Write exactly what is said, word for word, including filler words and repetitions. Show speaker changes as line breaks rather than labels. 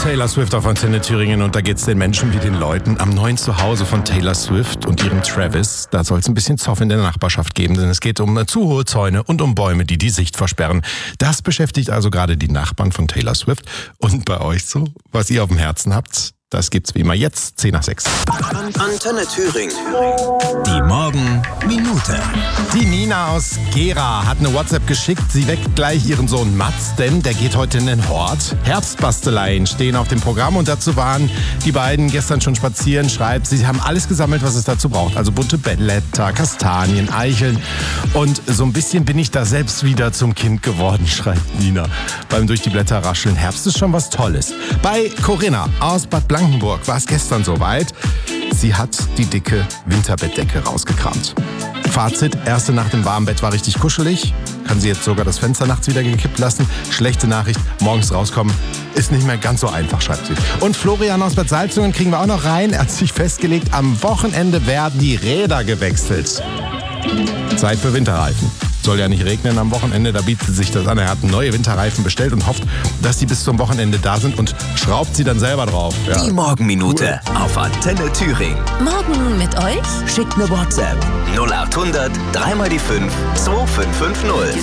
Taylor Swift auf Antenne Thüringen und da geht's den Menschen wie den Leuten am neuen Zuhause von Taylor Swift und ihrem Travis. Da soll es ein bisschen Zoff in der Nachbarschaft geben, denn es geht um zu hohe Zäune und um Bäume, die die Sicht versperren. Das beschäftigt also gerade die Nachbarn von Taylor Swift. Und bei euch so, was ihr auf dem Herzen habt, das gibt's wie immer jetzt, zehn nach sechs.
Antenne Thüringen.
Die Morgenminute.
Die Nina aus Gera hat eine WhatsApp geschickt. Sie weckt gleich ihren Sohn Mats, denn der geht heute in den Hort. Herbstbasteleien stehen auf dem Programm und dazu waren die beiden gestern schon spazieren. Schreibt, sie haben alles gesammelt, was es dazu braucht. Also bunte Blätter, Kastanien, Eicheln. Und so ein bisschen bin ich da selbst wieder zum Kind geworden, schreibt Nina. Beim durch die Blätter rascheln. Herbst ist schon was Tolles. Bei Corinna aus Bad Blankenburg war es gestern soweit. Sie hat die dicke Winterbettdecke rausgekramt. Fazit, erste Nacht im warmen Bett war richtig kuschelig. Kann sie jetzt sogar das Fenster nachts wieder gekippt lassen. Schlechte Nachricht, morgens rauskommen ist nicht mehr ganz so einfach, schreibt sie. Und Florian aus Bad Salzungen kriegen wir auch noch rein. Er hat sich festgelegt, am Wochenende werden die Räder gewechselt. Zeit für Winterreifen. Soll ja nicht regnen am Wochenende, da bietet sich das an. Er hat neue Winterreifen bestellt und hofft, dass die bis zum Wochenende da sind und schraubt sie dann selber drauf. Ja.
Die Morgenminute cool. Auf Antenne Thüringen.
Morgen mit euch?
Schickt eine WhatsApp. null acht hundert, drei mal die fünf, zwei fünf fünf null.